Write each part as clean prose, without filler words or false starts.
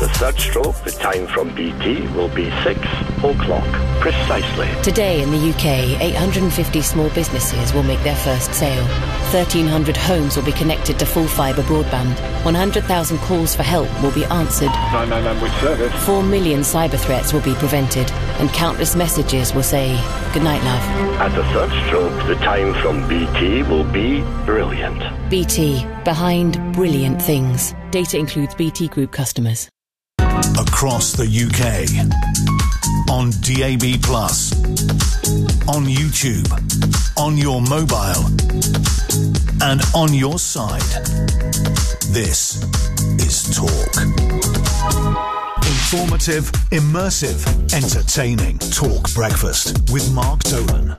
the third stroke, the time from BT will be 6 o'clock precisely. Today in the UK, 850 small businesses will make their first sale. 1,300 homes will be connected to full fibre broadband. 100,000 calls for help will be answered. 999 with service. 4 million cyber threats will be prevented, and countless messages will say, "Good night, love." At the third stroke, the time from BT will be brilliant. BT, behind brilliant things. Data includes BT Group customers. Across the UK, on DAB+, on YouTube, on your mobile, and on your side. This is Talk. Informative, immersive, entertaining. Talk Breakfast with Mark Dolan.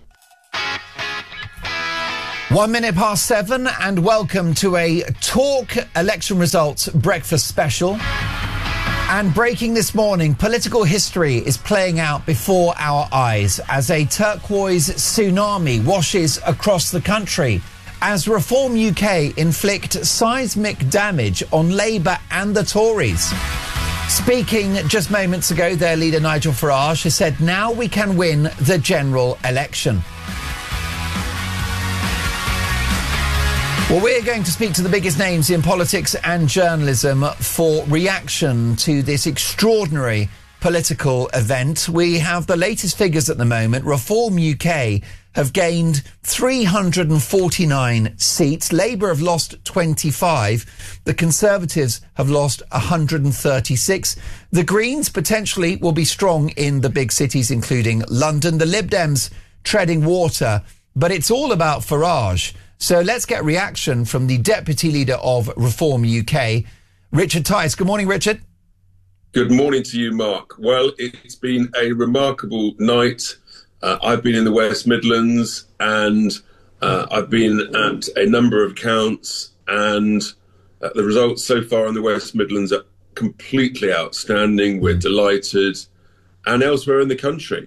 1 minute past 7, and welcome to a Talk election results breakfast special. And breaking this morning, political history is playing out before our eyes as a turquoise tsunami washes across the country, as Reform UK inflict seismic damage on Labour and the Tories. Speaking just moments ago, their leader Nigel Farage has said now we can win the general election. Well, we're going to speak to the biggest names in politics and journalism for reaction to this extraordinary political event. We have the latest figures at the moment. Reform UK have gained 349 seats. Labour have lost 25. The Conservatives have lost 136. The Greens potentially will be strong in the big cities, including London. The Lib Dems treading water. But it's all about Farage. So let's get reaction from the Deputy Leader of Reform UK, Richard Tice. Good morning, Richard. Good morning to you, Mark. Well, it's been a remarkable night. I've been in the West Midlands and I've been at a number of counts, and the results so far in the West Midlands are completely outstanding. We're delighted. And elsewhere in the country.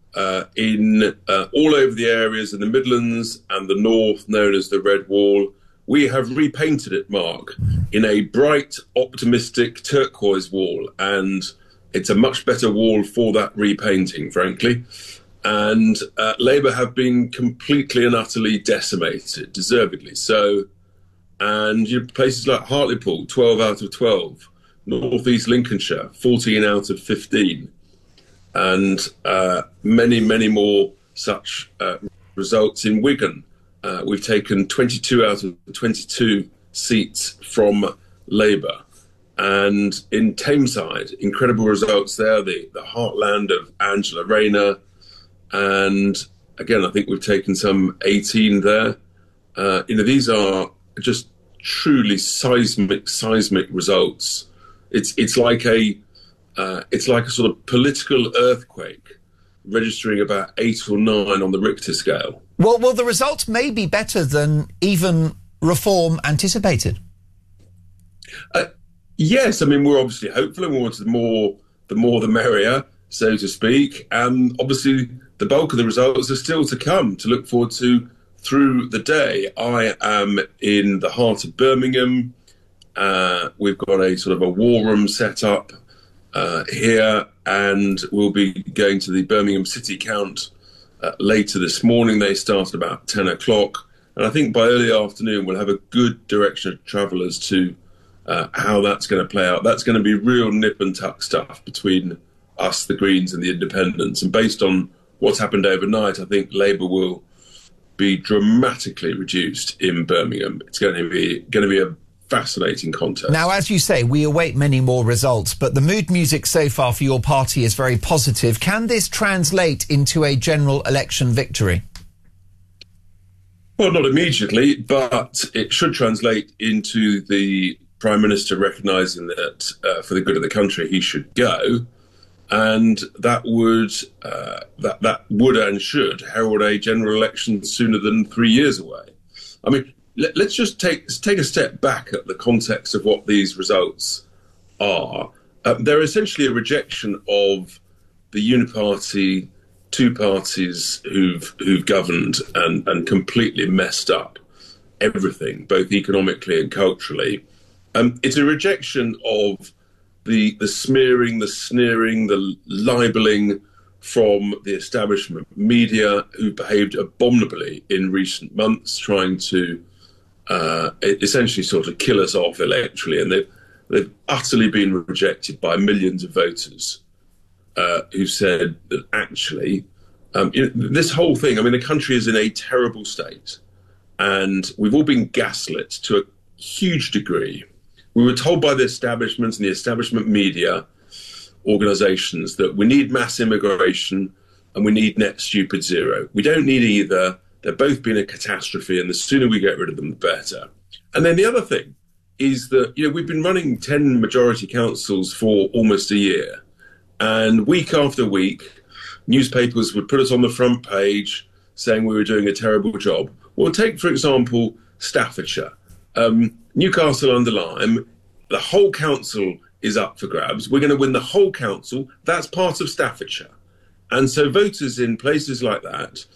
All over the areas in the Midlands and the North, known as the Red Wall, we have repainted it, Mark, in a bright, optimistic turquoise wall. And it's a much better wall for that repainting, frankly. And Labour have been completely and utterly decimated, deservedly so. And places like Hartlepool, 12 out of 12. North East Lincolnshire, 14 out of 15. And many, many more such results in Wigan. We've taken 22 out of 22 seats from Labour. And in Tameside, incredible results there, the heartland of Angela Rayner. And again, I think we've taken some 18 there. These are just truly seismic results. It's like a sort of political earthquake, registering about 8 or 9 on the Richter scale. Well, the results may be better than even Reform anticipated. Yes, I mean, we're obviously hopeful, and we wanted the more the merrier, so to speak. And obviously, the bulk of the results are still to come, to look forward to through the day. I am in the heart of Birmingham. We've got a sort of a war room set up here, and we'll be going to the Birmingham City Count later this morning. They start about 10 o'clock, and I think by early afternoon we'll have a good direction of travel as to how that's going to play out. That's going to be real nip and tuck stuff between us, the Greens, and the Independents. And based on what's happened overnight, I think Labour will be dramatically reduced in Birmingham. It's going to be a fascinating contest. Now, as you say, we await many more results, but the mood music so far for your party is very positive. Can this translate into a general election victory? Well, not immediately, but it should translate into the Prime Minister recognising that for the good of the country he should go, and that would and should herald a general election sooner than 3 years away. I mean, let's just take a step back at the context of what these results are. They're essentially a rejection of the uniparty, two parties who've governed and completely messed up everything, both economically and culturally. It's a rejection of the smearing, the sneering, the libelling from the establishment media, who behaved abominably in recent months, trying to essentially sort of kill us off electorally. And they've utterly been rejected by millions of voters who said that actually this whole thing, I mean, the country is in a terrible state, and we've all been gaslit to a huge degree. We were told by the establishment and the establishment media organisations that we need mass immigration and we need net stupid zero. We don't need either. They've both been a catastrophe, and the sooner we get rid of them, the better. And then the other thing is that, we've been running 10 majority councils for almost a year, and week after week, newspapers would put us on the front page saying we were doing a terrible job. Well, take, for example, Staffordshire. Newcastle-under-Lyme, the whole council is up for grabs. We're going to win the whole council. That's part of Staffordshire. And so voters in places like that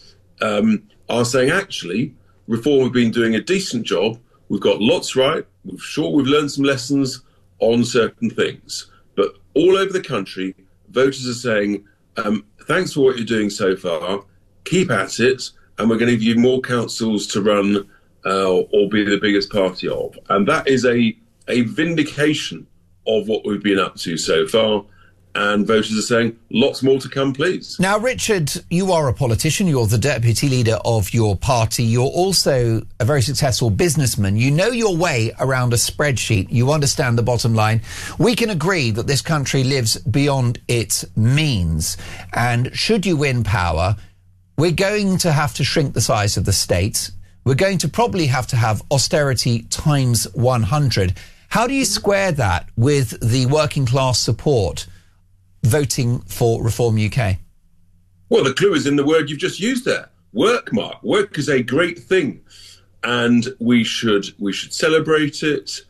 are saying, actually, Reform have been doing a decent job. We've got lots right. We've learned some lessons on certain things. But all over the country, voters are saying, thanks for what you're doing so far. Keep at it. And we're going to give you more councils to run or be the biggest party of. And that is a vindication of what we've been up to so far. And voters are saying, lots more to come, please. Now, Richard, you are a politician. You're the deputy leader of your party. You're also a very successful businessman. You know your way around a spreadsheet. You understand the bottom line. We can agree that this country lives beyond its means. And should you win power, we're going to have to shrink the size of the state. We're going to probably have to have austerity times 100. How do you square that with the working class support voting for Reform UK? Well, the clue is in the word you've just used there. Work, Mark. Work is a great thing, and we should celebrate it.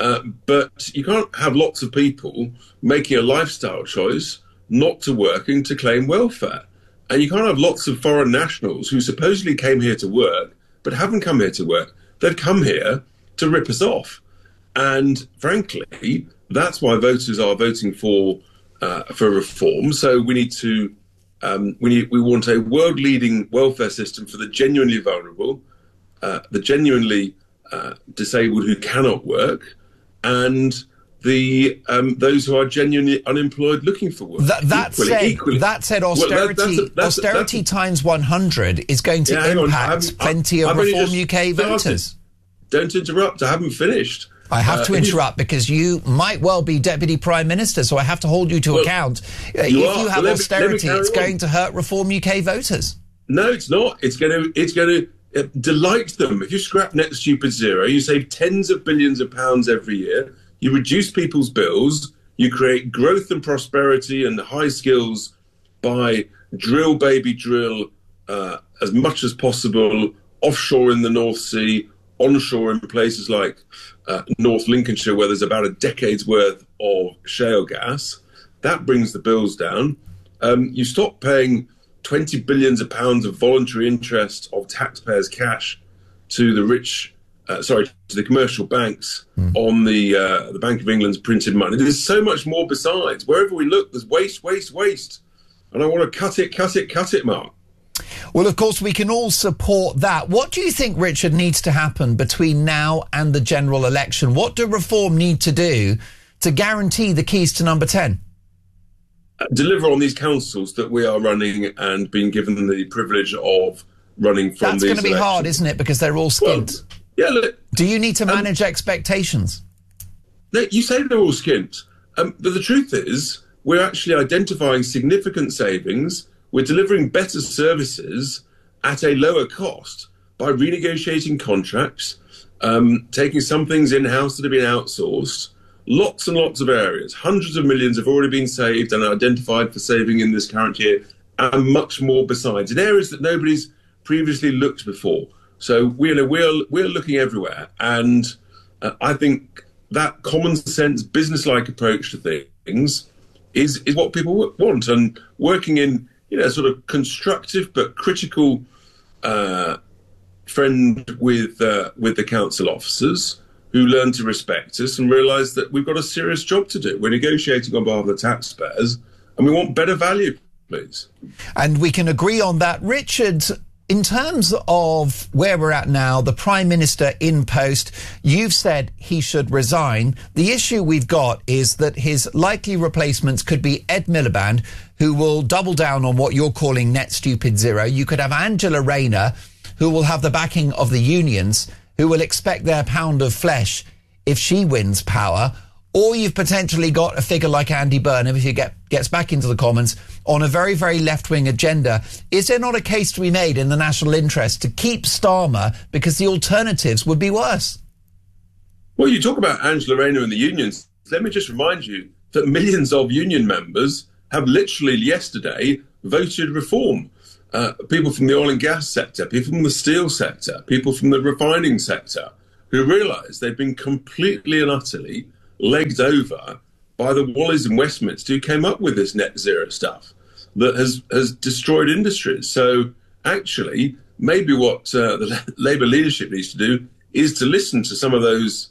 But you can't have lots of people making a lifestyle choice not to work and to claim welfare. And you can't have lots of foreign nationals who supposedly came here to work but haven't come here to work. They've come here to rip us off. And frankly, that's why voters are voting for reform. So we need to we want a world-leading welfare system for the genuinely vulnerable, the genuinely disabled who cannot work, and the those who are genuinely unemployed looking for work. That said, austerity times 100 is going to impact plenty of Reform UK voters. Don't interrupt. I haven't finished. I have to interrupt because you might well be Deputy Prime Minister, so I have to hold you to account. If you have austerity, it's going to hurt Reform UK voters. No, it's not. It's going to delight them. If you scrap net stupid zero, you save tens of billions of pounds every year. You reduce people's bills. You create growth and prosperity and high skills by drill, baby, drill as much as possible, offshore in the North Sea, onshore in places like North Lincolnshire, where there's about a decade's worth of shale gas. That brings the bills down. You stop paying 20 billions of pounds of voluntary interest of taxpayers' cash to the rich, to the commercial banks on the Bank of England's printed money. There's so much more besides. Wherever we look, there's waste, waste, waste. And I want to cut it, Mark. Well, of course, we can all support that. What do you think, Richard, needs to happen between now and the general election? What do Reform need to do to guarantee the keys to number 10? Deliver on these councils that we are running and being given the privilege of running from. That's going to be hard, isn't it? Because they're all skint. Well, yeah, look, do you need to manage expectations? No, you say they're all skint. But the truth is, we're actually identifying significant savings. We're delivering better services at a lower cost by renegotiating contracts, taking some things in-house that have been outsourced. Lots and lots of areas. Hundreds of millions have already been saved and identified for saving in this current year, and much more besides, in areas that nobody's previously looked before. So we're looking everywhere. And I think that common sense, business-like approach to things is what people want. And working in sort of constructive but critical friend with the council officers who learn to respect us and realise that we've got a serious job to do. We're negotiating on behalf of the taxpayers, and we want better value, please. And we can agree on that. Richard, in terms of where we're at now, the Prime Minister in post, you've said he should resign. The issue we've got is that his likely replacements could be Ed Miliband, who will double down on what you're calling net stupid zero. You could have Angela Rayner, who will have the backing of the unions, who will expect their pound of flesh if she wins power. Or you've potentially got a figure like Andy Burnham, if he gets back into the Commons, on a very, very left-wing agenda. Is there not a case to be made in the national interest to keep Starmer, because the alternatives would be worse? Well, you talk about Angela Rayner and the unions. Let me just remind you that millions of union members have literally yesterday voted reform. People from the oil and gas sector, people from the steel sector, people from the refining sector, who realise they've been completely and utterly legged over by the Wallies in Westminster who came up with this net zero stuff that has destroyed industries. So actually, maybe what the Labour leadership needs to do is to listen to some of those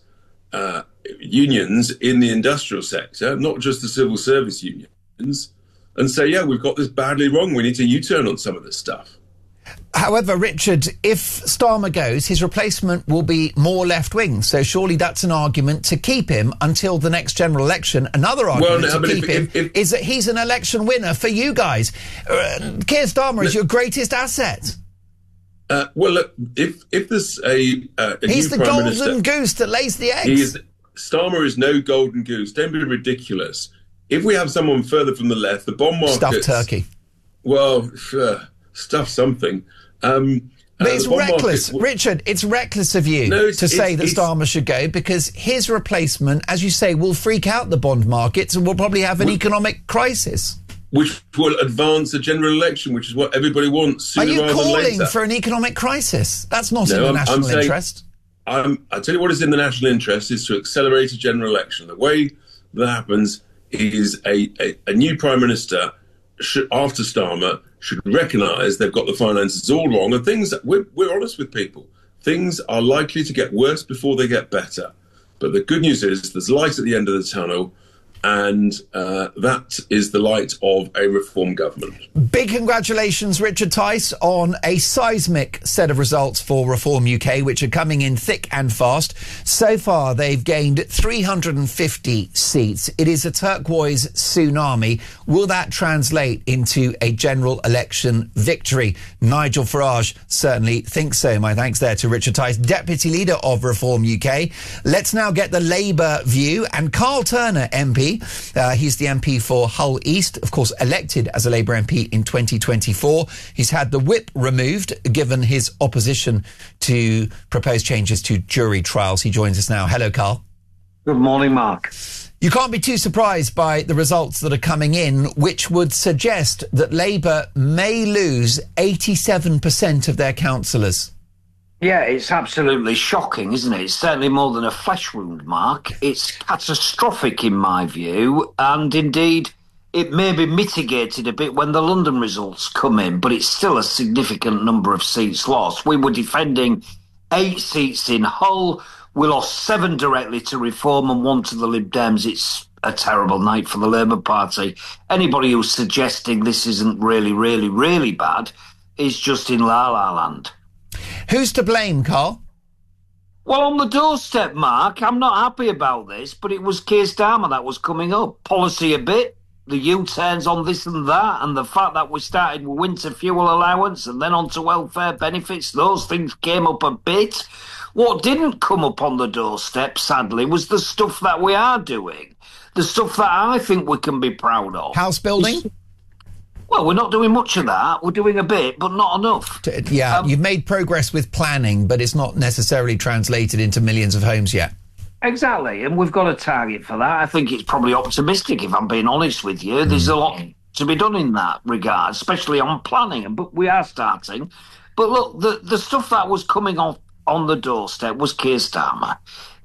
unions in the industrial sector, not just the civil service unions, and say, yeah, we've got this badly wrong. We need to U-turn on some of this stuff. However, Richard, if Starmer goes, his replacement will be more left-wing. So surely that's an argument to keep him until the next general election. Another argument to keep him is that he's an election winner for you guys. Keir Starmer is your greatest asset. Well, look, if there's a he's new the Prime golden Minister, goose that lays the eggs. Starmer is no golden goose. Don't be ridiculous. If we have someone further from the left, the bond market... Stuffed turkey. Well, stuff something. But it's reckless, Richard. It's reckless of you to say that Starmer should go, because his replacement, as you say, will freak out the bond markets and will probably have an economic crisis. Which will advance a general election, which is what everybody wants. Are you calling for an economic crisis? That's not in the national interest. I tell you what is in the national interest is to accelerate a general election. The way that happens is a new Prime Minister after Starmer should recognise they've got the finances all wrong, and things that we're honest with people. Things are likely to get worse before they get better. But the good news is there's light at the end of the tunnel, and that is the light of a reform government. Big congratulations, Richard Tice, on a seismic set of results for Reform UK, which are coming in thick and fast. So far, they've gained 350 seats. It is a turquoise tsunami. Will that translate into a general election victory? Nigel Farage certainly thinks so. My thanks there to Richard Tice, Deputy Leader of Reform UK. Let's now get the Labour view, and Carl Turner, MP. He's the MP for Hull East, of course, elected as a Labour MP in 2024. He's had the whip removed, given his opposition to proposed changes to jury trials. He joins us now. Hello, Carl. Good morning, Mark. You can't be too surprised by the results that are coming in, which would suggest that Labour may lose 87% of their councillors. Yeah, it's absolutely shocking, isn't it? It's certainly more than a flesh wound, Mark. It's catastrophic in my view, and indeed it may be mitigated a bit when the London results come in, but it's still a significant number of seats lost. We were defending 8 seats in Hull. We lost 7 directly to Reform and 1 to the Lib Dems. It's a terrible night for the Labour Party. Anybody who's suggesting this isn't really, really, really bad is just in la-la land. Who's to blame, Carl? Well, on the doorstep, Mark, I'm not happy about this, but it was Keir Starmer that was coming up. Policy a bit, the U-turns on this and that, and the fact that we started with winter fuel allowance and then on to welfare benefits, those things came up a bit. What didn't come up on the doorstep, sadly, was the stuff that we are doing, the stuff that I think we can be proud of. House building? Well, we're not doing much of that. We're doing a bit, but not enough. Yeah, you've made progress with planning, but it's not necessarily translated into millions of homes yet. Exactly, and we've got a target for that. I think it's probably optimistic, if I'm being honest with you. There's a lot to be done in that regard, especially on planning, but we are starting. But look, the stuff that was coming off on the doorstep was Keir Starmer.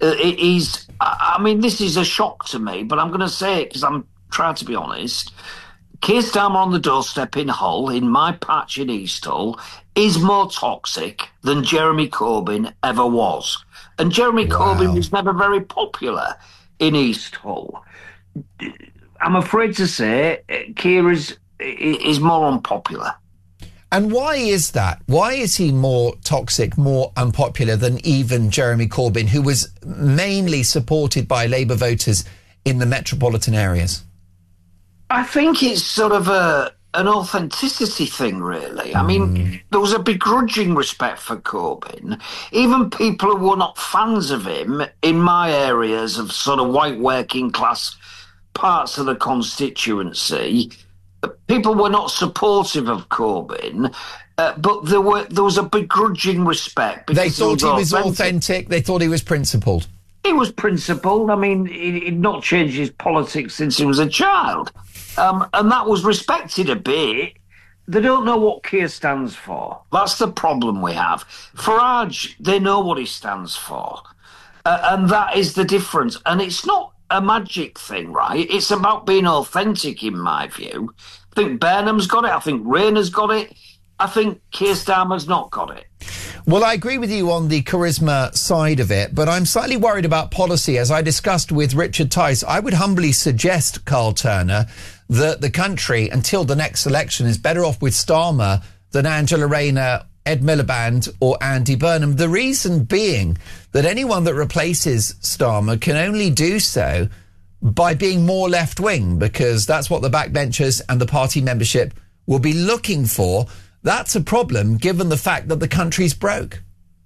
I mean, this is a shock to me, but I'm going to say it because I'm trying to be honest. Keir Starmer on the doorstep in Hull, in my patch in East Hull, is more toxic than Jeremy Corbyn ever was. And Jeremy Corbyn was never very popular in East Hull. I'm afraid to say Keir is more unpopular. And why is that? Why is he more toxic, more unpopular than even Jeremy Corbyn, who was mainly supported by Labour voters in the metropolitan areas? I think it's sort of an authenticity thing, really. I mean, there was a begrudging respect for Corbyn. Even people who were not fans of him in my areas of sort of white working class parts of the constituency, people were not supportive of Corbyn, but there was a begrudging respect. They thought he was authentic. They thought he was principled. He was principled. I mean, he'd not changed his politics since he was a child. And that was respected a bit. They don't know what Keir stands for. That's the problem we have. Farage, they know what he stands for. And that is the difference. And it's not a magic thing, right? It's about being authentic, in my view. I think Burnham's got it. I think Rayner's got it. I think Keir Starmer's not got it. Well, I agree with you on the charisma side of it, but I'm slightly worried about policy. As I discussed with Richard Tice, I would humbly suggest, Carl Turner, that the country, until the next election, is better off with Starmer than Angela Rayner, Ed Miliband or Andy Burnham. The reason being that anyone that replaces Starmer can only do so by being more left-wing, because that's what the backbenchers and the party membership will be looking for. That's a problem, given the fact that the country's broke.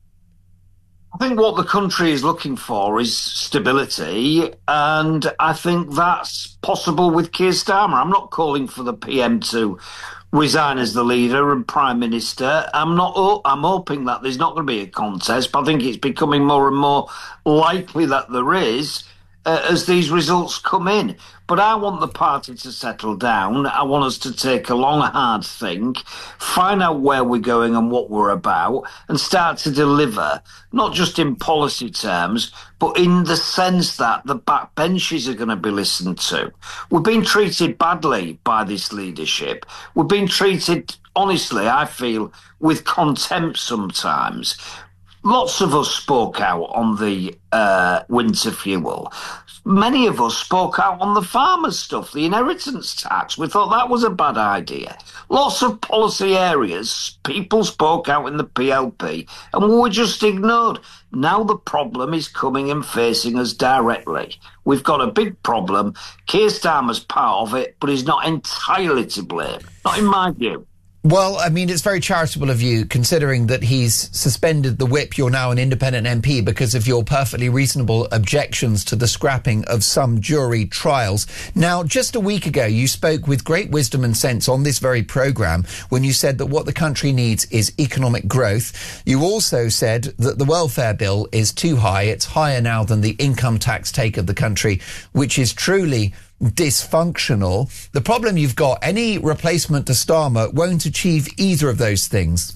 I think what the country is looking for is stability, and I think that's possible with Keir Starmer. I'm not calling for the PM to resign as the leader and Prime Minister. I'm hoping that there's not going to be a contest, but I think it's becoming more and more likely that there is as these results come in. But I want the party to settle down. I want us to take a long, hard think, find out where we're going and what we're about, and start to deliver, not just in policy terms, but in the sense that the backbenches are going to be listened to. We've been treated badly by this leadership. We've been treated, honestly, I feel, with contempt sometimes. Lots of us spoke out on the winter fuel. Many of us spoke out on the farmers' stuff, the inheritance tax. We thought that was a bad idea. Lots of policy areas, people spoke out in the PLP, and we were just ignored. Now the problem is coming and facing us directly. We've got a big problem. Keir Starmer's part of it, but he's not entirely to blame. Not in my view. Well, I mean, it's very charitable of you, considering that he's suspended the whip. You're now an independent MP because of your perfectly reasonable objections to the scrapping of some jury trials. Now, just a week ago, you spoke with great wisdom and sense on this very programme when you said that what the country needs is economic growth. You also said that the welfare bill is too high. It's higher now than the income tax take of the country, which is truly dysfunctional. The problem you've got, any replacement to Starmer won't achieve either of those things.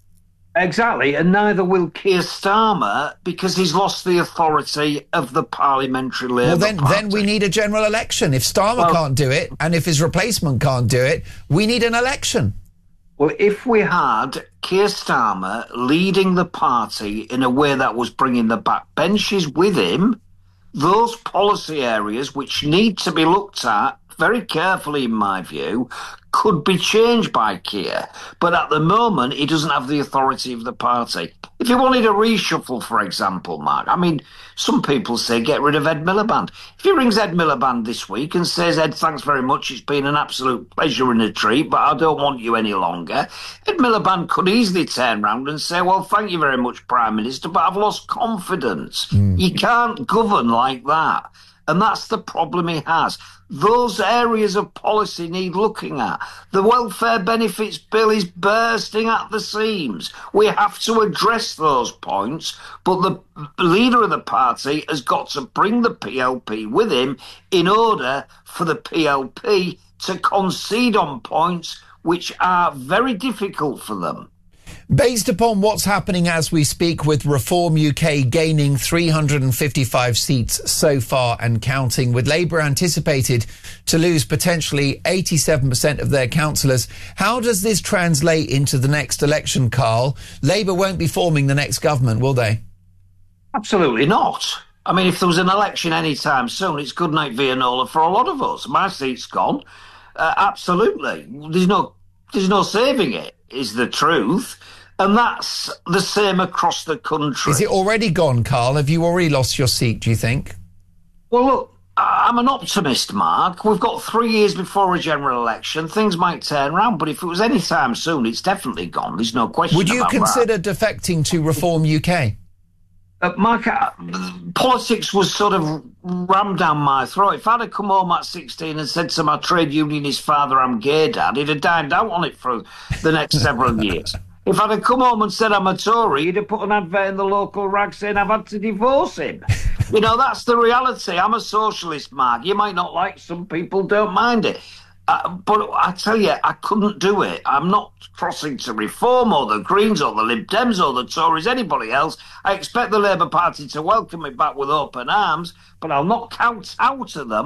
Exactly, and neither will Keir Starmer, because he's lost the authority of the parliamentary Labour Party. Then we need a general election. If Starmer can't do it, and if his replacement can't do it, we need an election. Well, if we had Keir Starmer leading the party in a way that was bringing the backbenches with him, those policy areas which need to be looked at very carefully, in my view, could be changed by Keir. But at the moment, he doesn't have the authority of the party. If he wanted a reshuffle, for example, Mark, I mean, some people say get rid of Ed Miliband. If he rings Ed Miliband this week and says, Ed, thanks very much, it's been an absolute pleasure and a treat, but I don't want you any longer, Ed Miliband could easily turn round and say, well, thank you very much, Prime Minister, but I've lost confidence. You can't govern like that. And that's the problem he has. Those areas of policy need looking at. The welfare benefits bill is bursting at the seams. We have to address those points, but the leader of the party has got to bring the PLP with him in order for the PLP to concede on points which are very difficult for them. Based upon what's happening as we speak, with Reform UK gaining 355 seats so far and counting, with Labour anticipated to lose potentially 87% of their councillors, how does this translate into the next election, Carl? Labour won't be forming the next government, will they? Absolutely not. I mean, if there was an election any time soon, it's good night Vianola for a lot of us. My seat's gone. Absolutely. There's no saving it, is the truth. And that's the same across the country. Is it already gone, Carl? Have you already lost your seat, do you think? Well, look, I'm an optimist, Mark. We've got 3 years before a general election. Things might turn around, but if it was any time soon, it's definitely gone. There's no question about that. Would you consider defecting to Reform UK? Mark, politics was sort of rammed down my throat. If I'd have come home at 16 and said to my trade unionist father, I'm gay, Dad, he'd have dined out on it for the next several years. If I'd have come home and said I'm a Tory, he'd have put an advert in the local rag saying I've had to divorce him. You know, that's the reality. I'm a socialist, Mark. You might not like some people, don't mind it. But I tell you, I couldn't do it. I'm not crossing to Reform or the Greens or the Lib Dems or the Tories, anybody else. I expect the Labour Party to welcome me back with open arms, but I'll not count out of them.